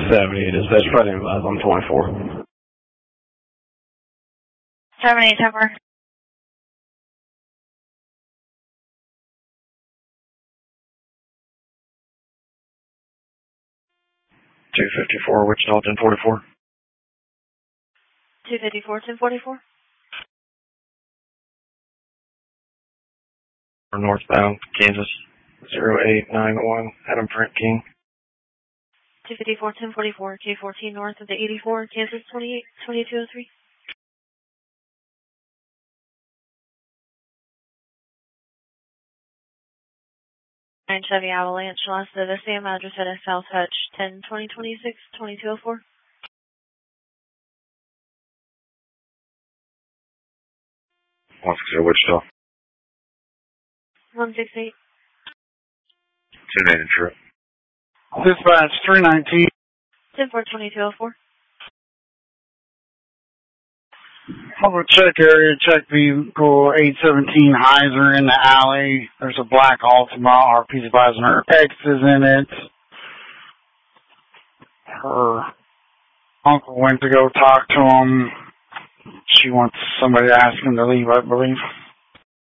70 dispatch, Friday advise on 24. Terminate temper. .254, Wichita, 1044. 254, 1044. Northbound, Kansas, 0891, Adam Frank King. 254, 1044, K14 north of the 84, Kansas 2203. 9 Chevy Avalanche, lost the same address at a South Hutch, 10-2026, 2204. 160 Wichita. 168. 2 trip. Dispatch 319. 10-4-2204. Public check area, check vehicle 817 Heiser in the alley. There's a black Altima. RP's advising her ex is in it. Her uncle went to go talk to him. She wants somebody to ask him to leave, I believe.